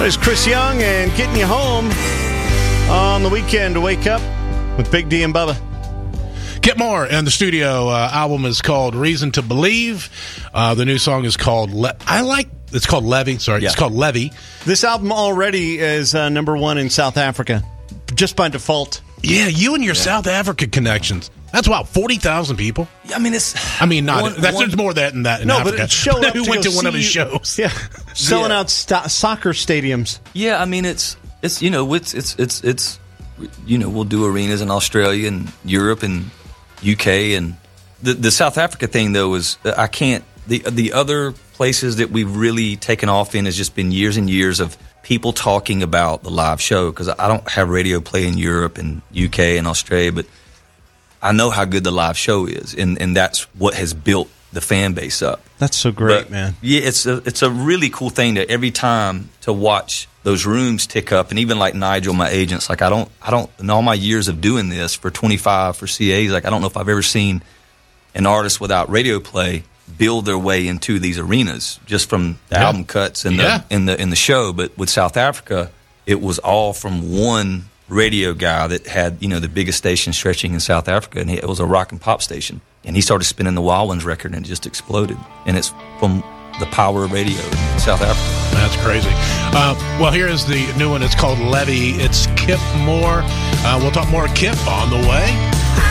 There's Chris Young and getting you home on the weekend to wake up with Big D and Bubba. Kip Moore and the studio album is called Reason to Believe. The new song is called it's called Levy. Sorry, yeah. It's called Levy. This album already is number one in South Africa, just by default. Yeah, you and your South Africa connections. That's about 40,000 people. Yeah, I mean, there's more than that in Africa. But it showed up who went to one of his shows. Yeah, selling out soccer stadiums. Yeah, I mean, it's we'll do arenas in Australia and Europe and UK, and the South Africa thing though is the other places that we've really taken off in has just been years and years of people talking about the live show, because I don't have radio play in Europe and UK and Australia, but I know how good the live show is, and that's what has built the fan base up. That's so great, man. Yeah, it's a really cool thing to every time to watch those rooms tick up, and even like Nigel, my agent's like, I don't in all my years of doing this for 25 for CAs, like I don't know if I've ever seen an artist without radio play build their way into these arenas just from the album cuts and the show. But with South Africa, it was all from one radio guy that had the biggest station stretching in South Africa, and it was a rock and pop station, and he started spinning the Wild Ones record, and it just exploded. And it's from the power of radio in South Africa. That's crazy. Well, here is the new one. It's called Levy. It's Kip Moore. We'll talk more Kip on the way.